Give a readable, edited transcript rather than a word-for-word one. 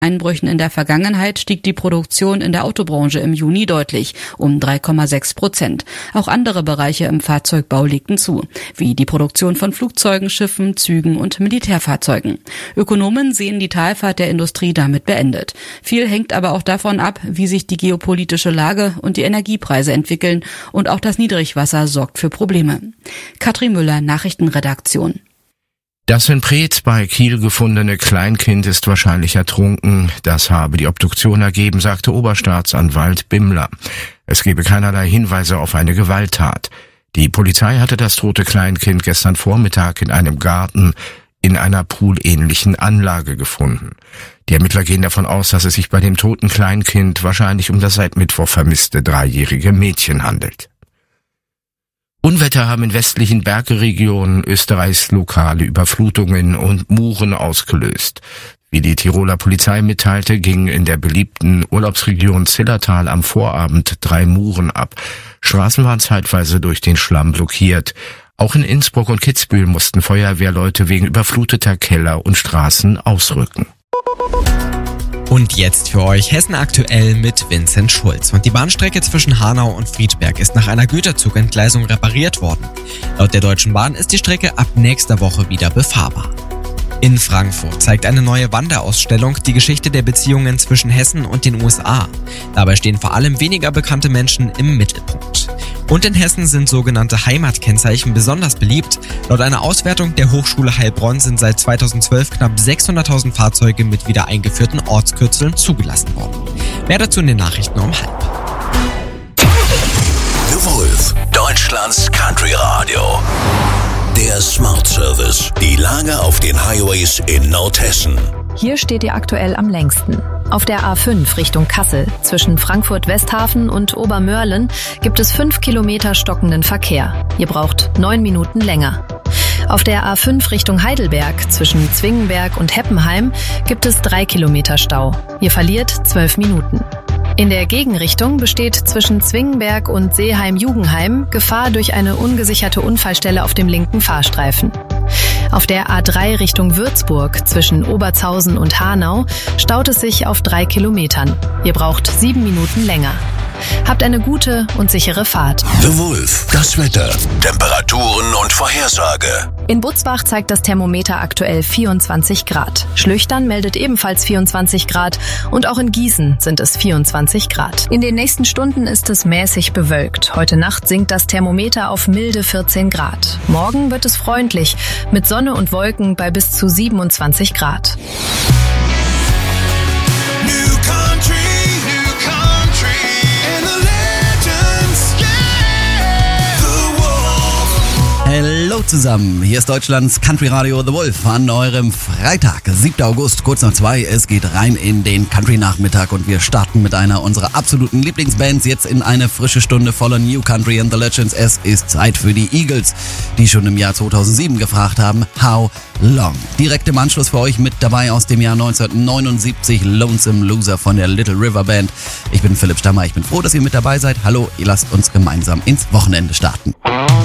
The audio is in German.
Einbrüchen in der Vergangenheit stieg die Produktion in der Autobranche im Juni deutlich, um 3,6%. Auch andere Bereiche im Fahrzeugbau legten zu, wie die Produktion von Flugzeugen, Schiffen, Zügen und Militärfahrzeugen. Ökonomen sehen die Talfahrt der Industrie damit beendet. Viel hängt aber auch davon ab, wie sich die geopolitische Lage und die Energiepreise entwickeln, und auch das Niedrigwasser sorgt für Probleme. Katrin Müller, Nachrichtenredaktion. Das in Preetz bei Kiel gefundene Kleinkind ist wahrscheinlich ertrunken. Das habe die Obduktion ergeben, sagte Oberstaatsanwalt Bimmler. Es gebe keinerlei Hinweise auf eine Gewalttat. Die Polizei hatte das tote Kleinkind gestern Vormittag in einem Garten in einer poolähnlichen Anlage gefunden. Die Ermittler gehen davon aus, dass es sich bei dem toten Kleinkind wahrscheinlich um das seit Mittwoch vermisste 3-jährige Mädchen handelt. Unwetter haben in westlichen Bergregionen Österreichs lokale Überflutungen und Muren ausgelöst. Wie die Tiroler Polizei mitteilte, gingen in der beliebten Urlaubsregion Zillertal am Vorabend 3 Muren ab. Straßen waren zeitweise durch den Schlamm blockiert. Auch in Innsbruck und Kitzbühel mussten Feuerwehrleute wegen überfluteter Keller und Straßen ausrücken. Und jetzt für euch Hessen aktuell mit Vincent Schulz. Und die Bahnstrecke zwischen Hanau und Friedberg ist nach einer Güterzugentgleisung repariert worden. Laut der Deutschen Bahn ist die Strecke ab nächster Woche wieder befahrbar. In Frankfurt zeigt eine neue Wanderausstellung die Geschichte der Beziehungen zwischen Hessen und den USA. Dabei stehen vor allem weniger bekannte Menschen im Mittelpunkt. Und in Hessen sind sogenannte Heimatkennzeichen besonders beliebt. Laut einer Auswertung der Hochschule Heilbronn sind seit 2012 knapp 600.000 Fahrzeuge mit wieder eingeführten Ortskürzeln zugelassen worden. Mehr dazu in den Nachrichten um 12:30. The Wolf, Deutschlands Country Radio. Der Smart Service. Die Lage auf den Highways in Nordhessen. Hier steht ihr aktuell am längsten. Auf der A5 Richtung Kassel zwischen Frankfurt-Westhafen und Obermörlen gibt es 5 Kilometer stockenden Verkehr. Ihr braucht 9 Minuten länger. Auf der A5 Richtung Heidelberg zwischen Zwingenberg und Heppenheim gibt es 3 Kilometer Stau. Ihr verliert 12 Minuten. In der Gegenrichtung besteht zwischen Zwingenberg und Seeheim-Jugenheim Gefahr durch eine ungesicherte Unfallstelle auf dem linken Fahrstreifen. Auf der A3 Richtung Würzburg zwischen Obertshausen und Hanau staut es sich auf 3 Kilometern. Ihr braucht 7 Minuten länger. Habt eine gute und sichere Fahrt. The Wolf, das Wetter, Temperaturen und Vorhersage. In Butzbach zeigt das Thermometer aktuell 24 Grad. Schlüchtern meldet ebenfalls 24 Grad und auch in Gießen sind es 24 Grad. In den nächsten Stunden ist es mäßig bewölkt. Heute Nacht sinkt das Thermometer auf milde 14 Grad. Morgen wird es freundlich mit Sonne und Wolken bei bis zu 27 Grad. Hallo zusammen, hier ist Deutschlands Country Radio The Wolf an eurem Freitag, 7. August, kurz nach 2. Es geht rein in den Country-Nachmittag und wir starten mit einer unserer absoluten Lieblingsbands jetzt in eine frische Stunde voller New Country and the Legends. Es ist Zeit für die Eagles, die schon im Jahr 2007 gefragt haben, How Long? Direkt im Anschluss für euch mit dabei aus dem Jahr 1979 Lonesome Loser von der Little River Band. Ich bin Philipp Stammer, ich bin froh, dass ihr mit dabei seid. Hallo, ihr lasst uns gemeinsam ins Wochenende starten.